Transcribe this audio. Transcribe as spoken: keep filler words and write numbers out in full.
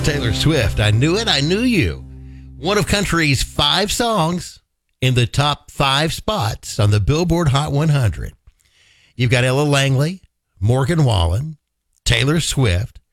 Taylor Swift. I knew it. I knew you. One of country's five songs in the top five spots on the Billboard Hot one hundred. You've got Ella Langley, Morgan Wallen, Taylor Swift,